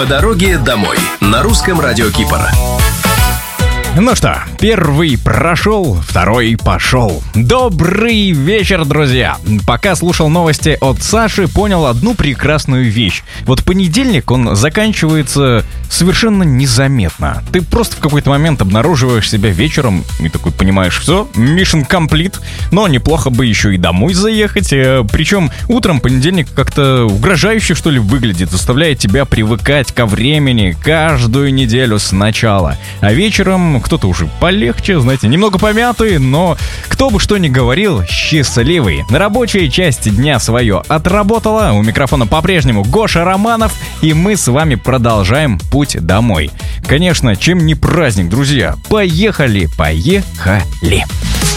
дороге домой» на русском радио Кипр. Ну что, первый прошел, второй пошел. Добрый вечер, друзья! Пока слушал новости от Саши, понял одну прекрасную вещь. Вот понедельник, он заканчивается совершенно незаметно. Ты просто в какой-то момент обнаруживаешь себя вечером и такой понимаешь, все, mission complete. Но неплохо бы еще и домой заехать. Причем утром понедельник как-то угрожающе, что ли, выглядит, заставляет тебя привыкать ко времени каждую неделю сначала. А вечером кто-то уже полегче, знаете, немного помятый, но кто бы что ни говорил, счастливый. Рабочая часть дня свое отработала. У микрофона по-прежнему Гоша Романов, и мы с вами продолжаем путь домой. Конечно, чем не праздник, друзья. Поехали, поехали!